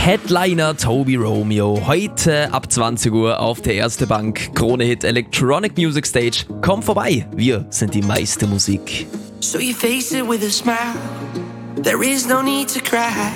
Headliner Toby Romeo. Heute ab 20 Uhr auf der Erste Bank. Krone-Hit Electronic Music Stage. Komm vorbei, wir sind die meiste Musik. So you face it with a smile. There is no need to cry.